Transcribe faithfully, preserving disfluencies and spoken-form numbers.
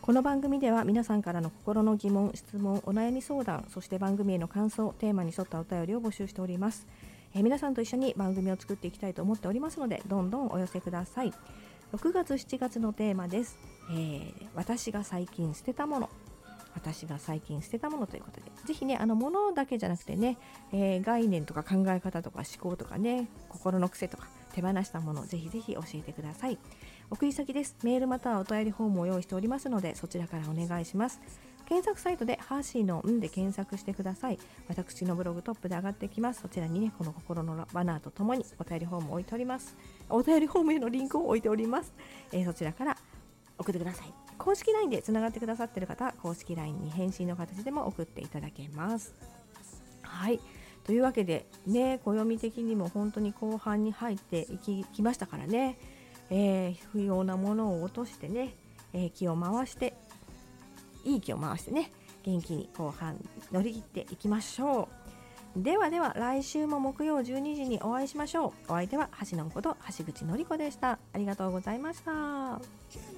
この番組では皆さんからの心の疑問、質問、お悩み相談、そして番組への感想、テーマに沿ったお便りを募集しております。えー、皆さんと一緒に番組を作っていきたいと思っておりますので、どんどんお寄せください。ろくがつしちがつのテーマです。えー、私が最近捨てたもの私が最近捨てたものということで、ぜひね、あの物だけじゃなくてね、えー、概念とか考え方とか思考とかね、心の癖とか手放したものをぜひぜひ教えてください。送り先です。メールまたはお便りフォームを用意しておりますので、そちらからお願いします。検索サイトでハーシーのんで検索してください。私のブログトップで上がってきます。そちらにね、この心のバナーとともにお便りフォームを置いております。お便りフォームへのリンクを置いております。えー、そちらから送ってください。公式 ライン でつながってくださっている方は公式 ライン に返信の形でも送っていただけます。はい、というわけでね、暦的にも本当に後半に入ってい き, きましたからね、えー、不要なものを落としてね、えー、気を回していい気を回してね、元気に後半乗り切っていきましょう。ではでは、来週も木曜じゅうにじにお会いしましょう。お相手は橋のこと橋口のりこでした。ありがとうございました。